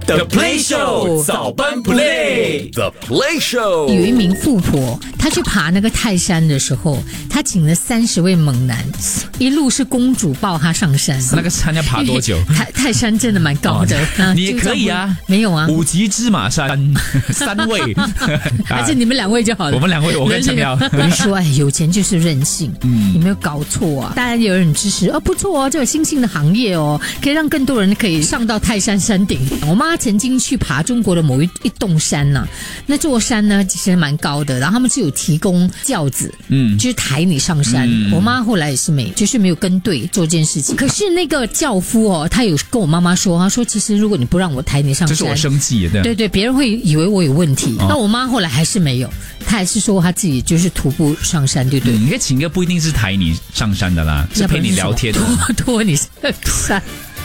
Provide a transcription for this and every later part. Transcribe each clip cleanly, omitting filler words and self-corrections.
The Play Show 早班 Play The Play Show 有一名富婆，她去爬那个泰山的时候，她请了30位猛男，一路是公主抱她上山。 那个山要爬多久？ 泰山真的蛮高的， 你也可以啊。 没有啊， 5级芝麻山3位， 还是你们2位就好了。 我们2位，我跟陈瑶。 我说，有钱就是任性，有没有搞错啊？当然有人支持，不错哦，这个新兴的行业哦，可以让更多人可以上到泰山山顶。我妈曾经去爬中国的某一栋山呐，那座山呢其实蛮高的，然后他们是有提供轿子，就是抬你上山。我妈后来也是没有跟对做这件事情。可是那个轿夫哦，他有跟我妈妈说，他说其实如果你不让我抬你上山， 这是我生气的。 对，别人会以为我有问题。那我妈后来还是没有，她还是说她自己就是徒步上山，对不对？ 你可以请个不一定是抬你上山的啦，是陪你聊天的， 拖你上山。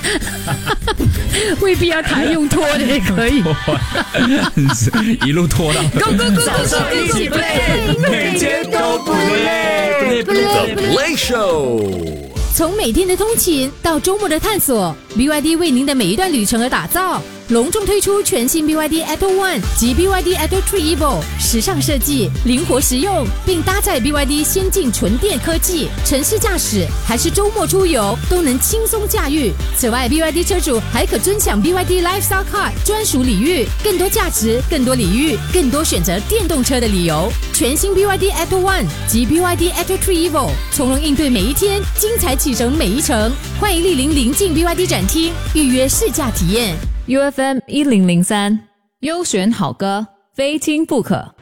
未必要抬，用拖的也可以， 一路拖到。 早上一起 play， 每天都不累。 The Play Show 从每天的通勤到周末的探索 ，BYD 为您的每一段旅程而打造。隆重推出全新 BYD Atto One 及 BYD Atto 3 Evo， 时尚设计，灵活实用，并搭载 BYD 先进纯电科技，城市驾驶还是周末出游都能轻松驾驭。此外 ，BYD 车主还可尊享 BYD Lifestyle Card 专属礼遇，更多价值，更多礼遇，更多选择电动车的理由。全新 BYD Atto One 及 BYD Atto 3 Evo， 从容应对每一天，精彩启程每一程。欢迎莅临临近 BYD 展厅，预约试驾体验。 UFM 1003，优选好歌，非听不可。